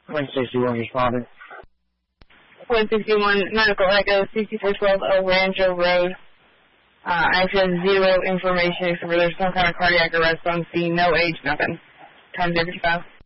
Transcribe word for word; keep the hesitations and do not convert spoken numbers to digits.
one sixty-one responding. one sixty-one, Medical Echo, sixty-four twelve El Rancho Road. Uh, I actually have zero information except for there's some kind of cardiac arrest on scene, no age, nothing. Time zero fifty-five.